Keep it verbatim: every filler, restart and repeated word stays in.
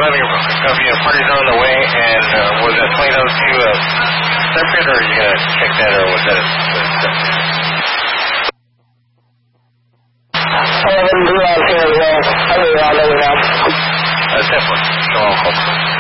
eleven, you're going to be a party's on the way, and uh, was that twenty dollars to uh, separate, or are you going to check that, or was that a separate? eleven, do on here as well. I mean, I'll let you know. Uh, separate. So I'll call.